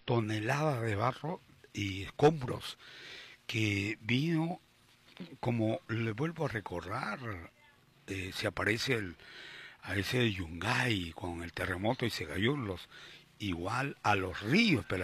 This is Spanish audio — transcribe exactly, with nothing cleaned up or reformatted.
toneladas de barro y escombros que vino, como le vuelvo a recordar, eh, se aparece el, a ese Yungay con el terremoto y se cayó los, igual a los ríos, pero